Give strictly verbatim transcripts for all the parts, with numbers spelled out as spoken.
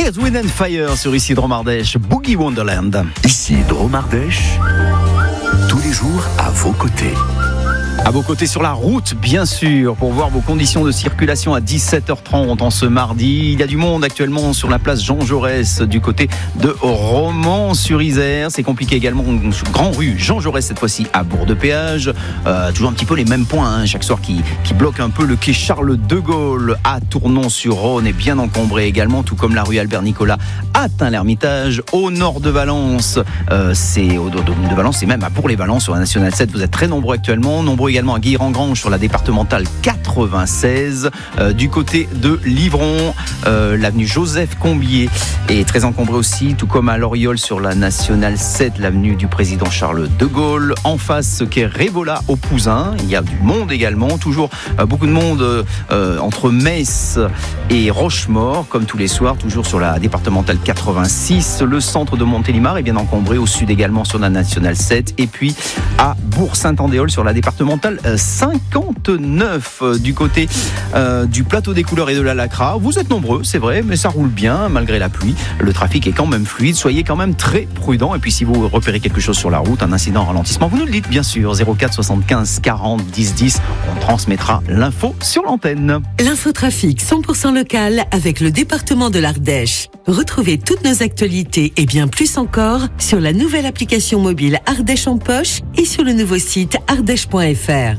Earth, Wind and Fire sur ici Drôme Ardèche, Boogie Wonderland. Ici Drôme Ardèche, tous les jours à vos côtés. À vos côtés sur la route, bien sûr, pour voir vos conditions de circulation à dix-sept heures trente en ce mardi. Il y a du monde actuellement sur la place Jean Jaurès du côté de Romans-sur-Isère. C'est compliqué également sur Grand Rue Jean Jaurès, cette fois-ci à Bourg-de-Péage. Euh, toujours un petit peu les mêmes points, hein, chaque soir qui, qui bloquent un peu le quai Charles de Gaulle à Tournon-sur-Rhône est bien encombré également, tout comme la rue Albert-Nicolas à Tain-l'Hermitage. Au nord de Valence, euh, c'est au nord de Valence, c'est même à Bourg-les-Valence sur la Nationale sept. Vous êtes très nombreux actuellement, nombreux également à Guilherand-Grange sur la départementale quatre-vingt-seize, euh, du côté de Livron, euh, l'avenue Joseph Combier est très encombrée aussi, tout comme à Loriol sur la Nationale sept, l'avenue du président Charles de Gaulle. En face, quai Révola au Pouzin, il y a du monde également, toujours euh, beaucoup de monde euh, entre Metz et Rochemort, comme tous les soirs, toujours sur la départementale quatre-vingt-six. Le centre de Montélimar est bien encombré, au sud également sur la Nationale sept, et puis à Bourg-Saint-Andéol sur la départementale cinquante-neuf, du côté euh, du plateau des couleurs et de la Lacra. Vous êtes nombreux, c'est vrai, mais ça roule bien malgré la pluie. Le trafic est quand même fluide, soyez quand même très prudents. Et puis si vous repérez quelque chose sur la route, un incident, un ralentissement, vous nous le dites bien sûr. zéro quatre soixante-quinze quarante dix dix, on transmettra l'info sur l'antenne. L'infotrafic cent pour cent local avec le département de l'Ardèche. Retrouvez toutes nos actualités et bien plus encore sur la nouvelle application mobile Ardèche en poche et sur le nouveau site ardèche point f r.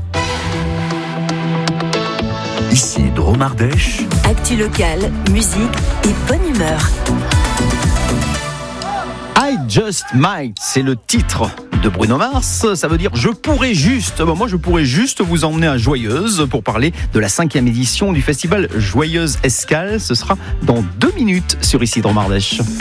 Ici Drôme Ardèche. Actu locale, musique et bonne humeur. I Just Might, c'est le titre de Bruno Mars. Ça veut dire je pourrais juste, bon, moi je pourrais juste vous emmener à Joyeuse pour parler de la cinquième édition du festival Joyeuse Escale. Ce sera dans deux minutes sur ici Drôme Ardèche.